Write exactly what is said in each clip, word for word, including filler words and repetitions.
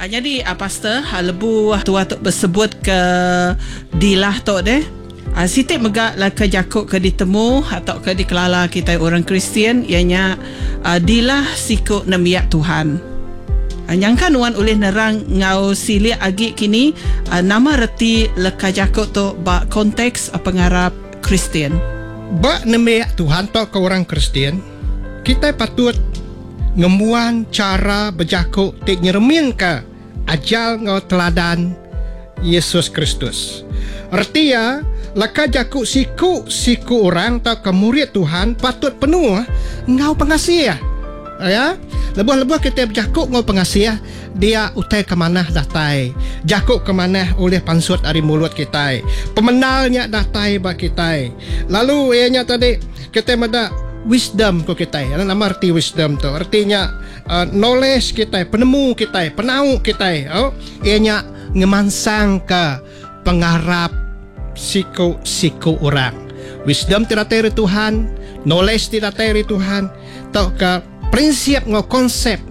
Uh, jadi uh, pastor uh, lebu tua tu bersebut ke dilah tu deh. Uh, sitik megak lah ke jakuk ke ditemu atau ke dikelala kita orang Kristian ianya uh, dilah siku nemiak Tuhan. Uh, nyangka nuan oleh nerang ngau silia agi kini uh, nama reti leka jakuk tu ba konteks uh, pengarap Kristian. Ba nemiak Tuhan tu ke orang Kristian, kita patut ngemuan cara berjakuk tik nyeremin ke ajal ngau teladan Yesus Kristus. Artinya laka jakuk siku siku orang tak ke murid Tuhan patut penuh ngau pengasih ya. Lebuh-lebuh kita berjakuk ngau pengasih dia utai ke mana datai, jakuk ke mana oleh pansut dari mulut kita, pemenalnya datai bak kita. Lalu ianya tadi kita mada wisdom ko kita. Ano nama arti wisdom tu? Artinya uh, knowledge kita, penemu kita, penau kita. Oh, ianya ngemansang ke pengarap siku-siku orang. Wisdom tidak dari Tuhan, knowledge tidak dari Tuhan. Tau ke prinsip ngau konsep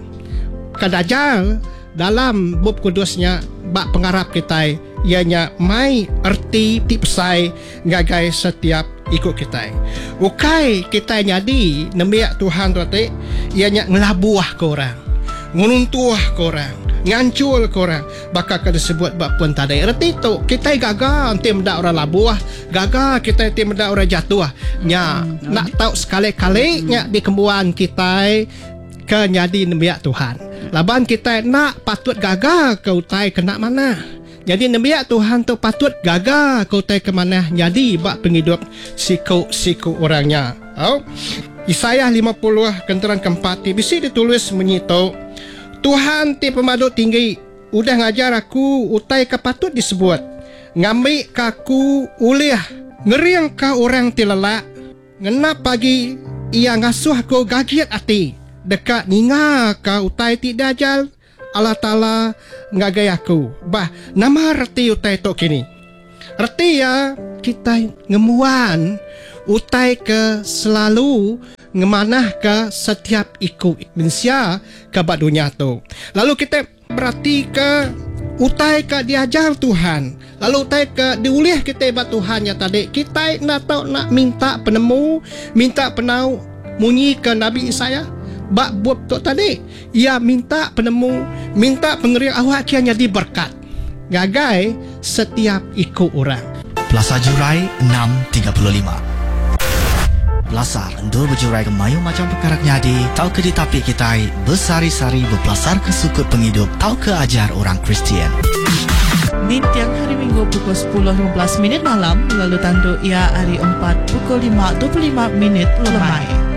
kadajal dalam bab kudusnya bak pengarap kita. Ianya mai arti tipsai ngagai setiap ikut kita. Ukai kita nyadi nemiak Tuhan tu te, ianya ngelabuah ke orang, ngununtuah ke orang, ngancul ke orang, bakal kada sebut bak pun tadai. Erti tu kita gagal nanti mendak orang labuah, gagal kita nanti mendak orang jatuh. Nya hmm, nak tahu sekali-kali nya di kembuan kita ke nyadi nemiak Tuhan. Laban kita nak patut gagal ke utai kena mana. Jadi nemiak Tuhan tu patut gagal kau tai ke mana jadi bak penghidup siku-siku orangnya. Oh. Yesaya lima puluh kenteran keempat bisi ditulis menyito Tuhan ti pemadu tinggi udah ngajar aku utai ke patut disebut ngambil kaku uliah ngeriang ka orang ti lelak ngena pagi ia ngasuh ko gagiat ati dekat ninga ka utai ti dajal Allah Ta'ala ngagai aku. Bah, nama reti utai tok kini. Reti ya kita ngemuan utai ke selalu ngemanah ke setiap ikut Indonesia ke bak dunia tu. Lalu kita berarti ke utai ke diajar Tuhan. Lalu utai ke diulih kita bak Tuhan ya tadi. Kita nak tahu nak minta penemu, minta penau munyi ke Nabi Isaya. Bak buat tu tadi ia minta penemu, minta pengerian awak kianya diberkat gagai setiap ikut orang. Plaza Jurai enam tiga puluh lima. Belasar endur berjurai ke mayu macam perkara nyadi tau ke di tapi kita bersari-sari berpelasar ke sukut penghidup tau ke ajar orang Kristian. Di tiang hari Minggu pukul sepuluh lima belas minit malam lalu tanduk ia hari empat pukul lima dua puluh lima minit lemai.